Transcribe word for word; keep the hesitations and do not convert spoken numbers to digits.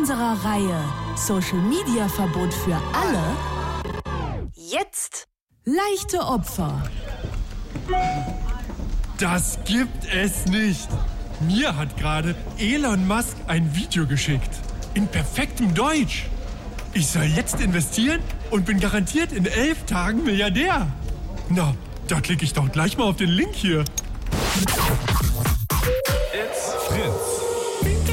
unserer Reihe Social Media Verbot für alle jetzt leichte Opfer. Das gibt es nicht. Mir hat gerade Elon Musk ein Video geschickt. In perfektem Deutsch. Ich soll jetzt investieren und bin garantiert in elf Tagen Milliardär. Na, da klicke ich doch gleich mal auf den Link hier.